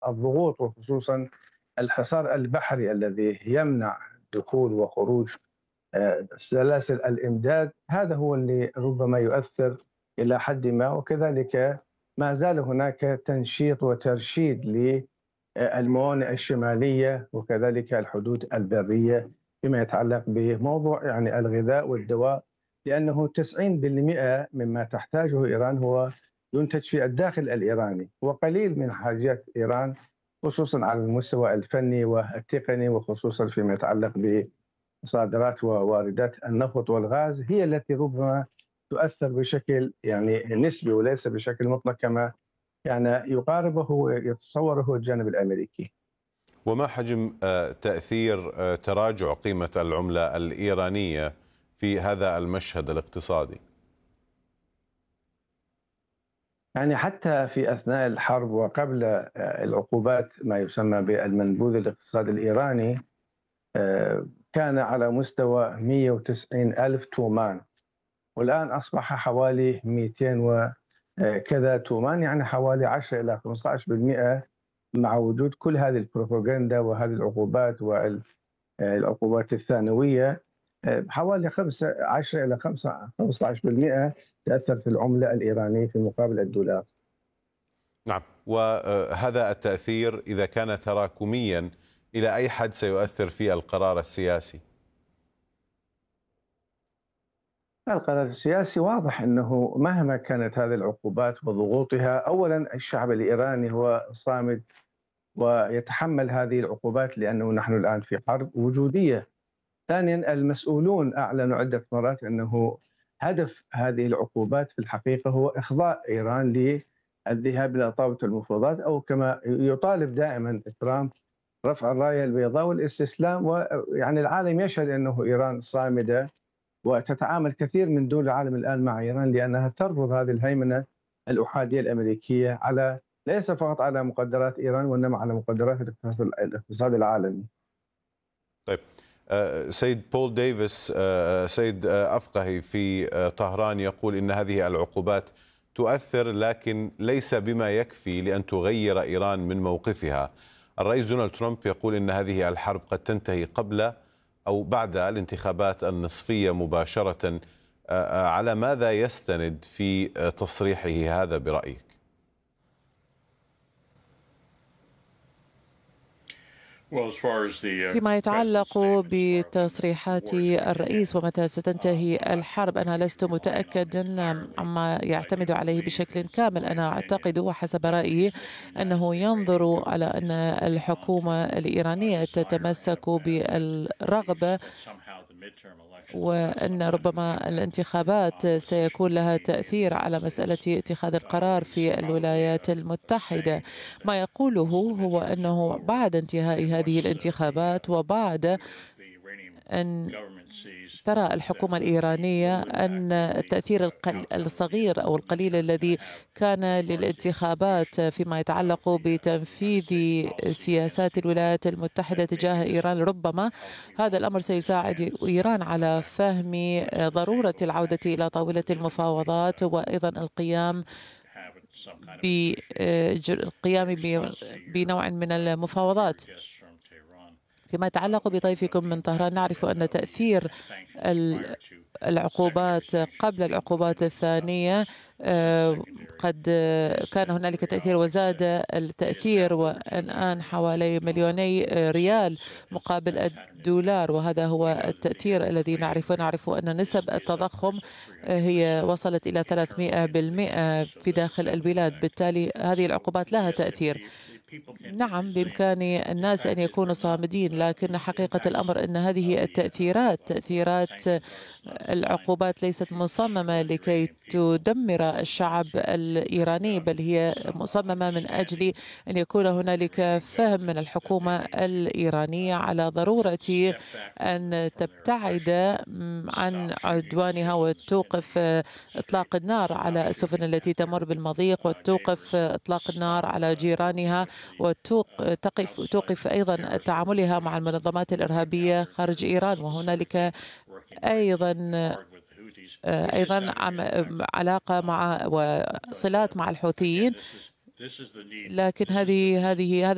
الضغوط، وخصوصا الحصار البحري الذي يمنع دخول وخروج سلاسل الإمداد، هذا هو اللي ربما يؤثر إلى حد ما. وكذلك ما زال هناك تنشيط وترشيد للموانئ الشمالية وكذلك الحدود البرية فيما يتعلق بموضوع يعني الغذاء والدواء، لأنه 90% مما تحتاجه إيران هو ينتج في الداخل الإيراني، وقليل من حاجات إيران خصوصا على المستوى الفني والتقني، وخصوصا فيما يتعلق بصادرات وواردات النفط والغاز، هي التي ربما تؤثر بشكل يعني نسبي وليس بشكل مطلق كما يعني يقاربه ويتصوره الجانب الأمريكي. وما حجم تأثير تراجع قيمة العملة الإيرانية في هذا المشهد الاقتصادي؟ يعني حتى في أثناء الحرب وقبل العقوبات ما يسمى بالمنبوذ الاقتصادي الإيراني كان على مستوى 190 ألف تومان، والآن أصبح حوالي 200 وكذا تومان، يعني حوالي 10 إلى 15%، مع وجود كل هذه البروباغندا وهذه العقوبات والعقوبات الثانوية. حوالي 10 إلى 15% تأثر في العملة الإيرانية في مقابل الدولار. نعم، وهذا التأثير إذا كان تراكميا إلى أي حد سيؤثر في القرار السياسي؟ القرار السياسي واضح أنه مهما كانت هذه العقوبات وضغوطها، أولا الشعب الإيراني هو صامد ويتحمل هذه العقوبات لأنه نحن الآن في حرب وجودية. ثانيا المسؤولون أعلنوا عدة مرات أنه هدف هذه العقوبات في الحقيقة هو إخضاع إيران للذهاب إلى طاولة المفاوضات، أو كما يطالب دائما ترامب رفع الراية البيضاء والاستسلام. ويعني العالم يشهد أنه إيران صامدة، وتتعامل كثير من دول العالم الآن مع إيران لأنها ترفض هذه الهيمنة الأحادية الأمريكية على ليس فقط على مقدرات إيران وإنما على مقدرات الاقتصاد العالمي. طيب، سيد بول ديفيس، سيد أفقهي في طهران، يقول إن هذه العقوبات تؤثر لكن ليس بما يكفي لأن تغير إيران من موقفها. الرئيس دونالد ترامب يقول إن هذه الحرب قد تنتهي قبل أو بعد الانتخابات النصفية مباشرة. على ماذا يستند في تصريحه هذا برأيك؟ فيما يتعلق بتصريحات الرئيس ومتى ستنتهي الحرب، أنا لست متأكدا عما يعتمد عليه بشكل كامل. أنا أعتقد وحسب رأيي أنه ينظر على أن الحكومة الإيرانية تتمسك بالرغبة، وأن ربما الانتخابات سيكون لها تأثير على مسألة اتخاذ القرار في الولايات المتحدة. ما يقوله هو أنه بعد انتهاء هذه الانتخابات وبعد أن ترى الحكومة الإيرانية أن التأثير الصغير أو القليل الذي كان للانتخابات فيما يتعلق بتنفيذ سياسات الولايات المتحدة تجاه إيران، ربما هذا الأمر سيساعد إيران على فهم ضرورة العودة إلى طاولة المفاوضات، وأيضا القيام بنوع من المفاوضات. فيما يتعلق بضيفكم من طهران، نعرف أن تأثير العقوبات قبل العقوبات الثانية قد كان هنالك تأثير وزاد التأثير، والآن حوالي 2 مليون ريال مقابل الدولار، وهذا هو التأثير الذي نعرف أن نسب التضخم هي وصلت إلى 300% في داخل البلاد. بالتالي هذه العقوبات لها تأثير. نعم، بإمكان الناس أن يكونوا صامدين، لكن حقيقة الأمر أن هذه تأثيرات العقوبات ليست مصممة لكي تدمر الشعب الإيراني، بل هي مصممة من أجل أن يكون هنالك فهم من الحكومة الإيرانية على ضرورة أن تبتعد عن عدوانها وتوقف إطلاق النار على السفن التي تمر بالمضيق، وتوقف إطلاق النار على جيرانها، وتوقف أيضا تعاملها مع المنظمات الإرهابية خارج إيران. وهنالك أيضا علاقة مع وصلات مع الحوثيين، لكن هذا